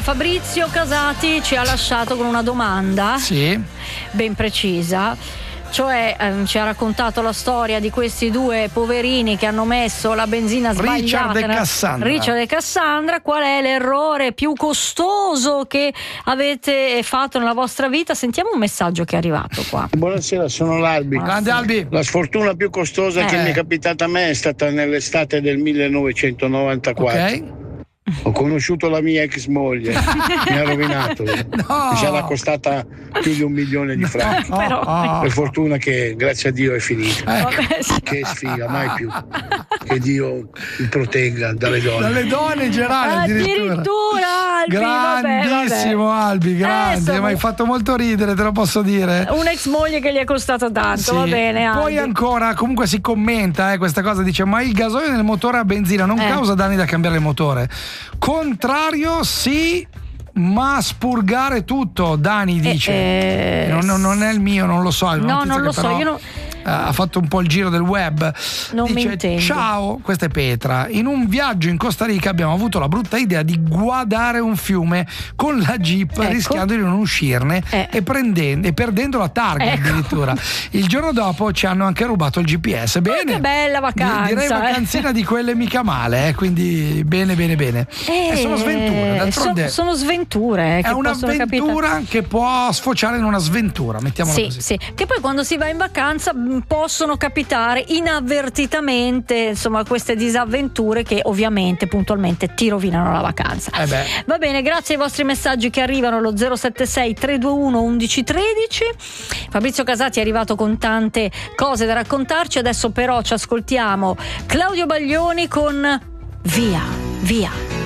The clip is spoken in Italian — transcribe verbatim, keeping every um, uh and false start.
Fabrizio Casati ci ha lasciato con una domanda sì. ben precisa. Cioè ehm, ci ha raccontato la storia di questi due poverini che hanno messo la benzina sbagliata. Richard e Cassandra. Richard e Cassandra, qual è l'errore più costoso che avete fatto nella vostra vita? Sentiamo un messaggio che è arrivato qua. Buonasera, sono l'Albi. Grande Albi. La sfortuna più costosa Eh. che mi è capitata a me è stata nell'estate del millenovecentonovantaquattro. Ok. Ho conosciuto la mia ex moglie, mi ha rovinato, No. mi sarà costata più di un milione di franchi. No. Però- Per fortuna che grazie a Dio è finita. Ecco. Vabbè, sì. Che sfiga, mai più. Che Dio mi protegga dalle donne. Dalle donne in generale addirittura. Addirittura Albi, vabbè, Grandissimo vabbè. Albi, grande, Eh, insomma, mi hai fatto molto ridere, te lo posso dire. un'ex moglie che gli è costato tanto, Sì. va bene Albi. Poi ancora comunque si commenta eh, questa cosa, dice ma il gasolio nel motore a benzina non Eh. causa danni da cambiare il motore. Contrario sì, ma spurgare tutto, Dani dice. eh, non, non- non è il mio, non lo so. È una No, notizia non lo che so, però, io non- eh, ha fatto un po' il giro del web. Non mi Dice, intendo. ciao, questa è Petra. In un viaggio in Costa Rica abbiamo avuto la brutta idea di guadare un fiume con la Jeep, Ecco. rischiando di non uscirne Eh. e, prendendo, e perdendo la targa Ecco. addirittura. Il giorno dopo ci hanno anche rubato il G P S. Bene. che bella vacanza, Direi eh. vacanzina di quelle mica male, eh, quindi bene, bene, bene. Eh, E sono sventure, d'altronde so- sono sventure eh, è che possono un'avventura capitare. che può sfociare in una sventura, mettiamola Sì, così. sì, che poi quando si va in vacanza mh, possono capitare inavvertitamente, insomma, queste disavventure che ovviamente puntualmente ti rovinano la vacanza. Eh beh. Va bene, grazie ai vostri messaggi che arrivano allo zero sette sei tre due uno uno uno uno tre zero. Fabrizio Casati è arrivato con tante cose da raccontarci, adesso però ci ascoltiamo Claudio Baglioni con Via, Via.